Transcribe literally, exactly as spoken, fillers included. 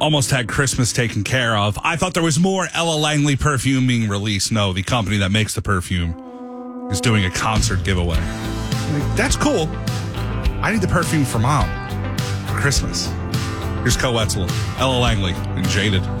almost had Christmas taken care of. I thought there was more Ella Langley perfume being released. No, the company that makes the perfume is doing a concert giveaway. Like, that's cool. I need the perfume for Mom for Christmas. Here's Co Wetzel, Ella Langley, and Jaded.